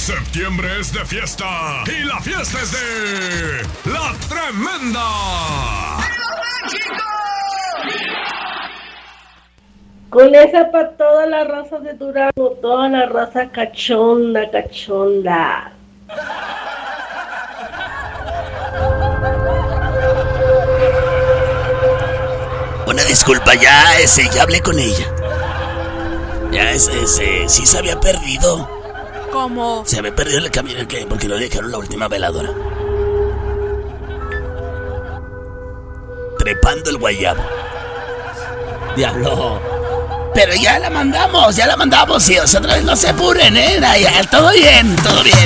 Septiembre es de fiesta y la fiesta es de La Tremenda. Con esa para toda la raza de Durango, toda la raza cachonda, cachonda. Una disculpa, ya hablé con ella. Ya sí se había perdido. ¿Cómo? Se había perdido en el camino porque lo dejaron la última veladora. Trepando el guayabo. Diablo. Pero ya la mandamos, sí, otra vez no se apuren, ya, todo bien, todo bien.